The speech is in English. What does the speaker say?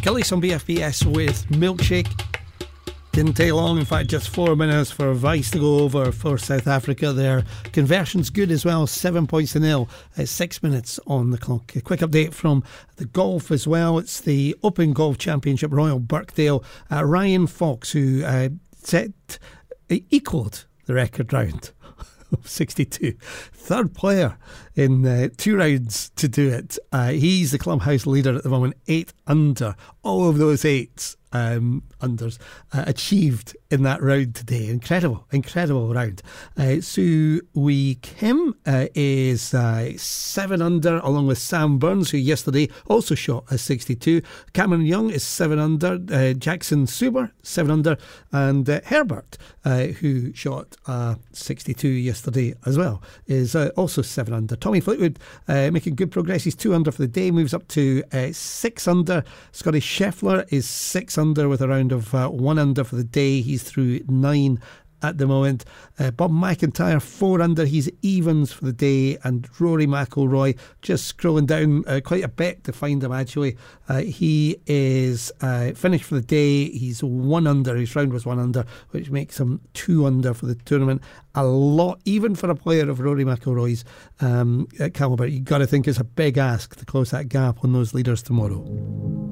Gillies on BFBS with Milkshake. Didn't take long, in fact, just 4 minutes for Vice to go over for South Africa. Their conversion's good as well, 7 points to nil at 6 minutes on the clock. A quick update from the golf as well. It's the Open Golf Championship, Royal Birkdale. Ryan Fox, who equalled the record round of 62. Third player in 2 rounds to do it. He's the clubhouse leader at the moment, 8 under. All of those 8s unders achieved in that round today. Incredible round. Sue Wee Kim is 7 under, along with Sam Burns, who yesterday also shot a 62. Cameron Young is 7 under. Jackson Suber 7 under, and Herbert, who shot a 62 yesterday as well, is also 7 under. Tommy Fleetwood making good progress. He's 2 under for the day, moves up to 6 under. Scotty Scheffler is 6 under with a round of 1 under for the day. He's through 9 at the moment. Bob McIntyre 4 under, he's evens for the day, and Rory McIlroy just scrolling down quite a bit to find him actually. He is finished for the day. He's 1 under, his round was 1 under, which makes him 2 under for the tournament. A lot, even for a player of Rory McIlroy's calibre. You've got to think it's a big ask to close that gap on those leaders tomorrow.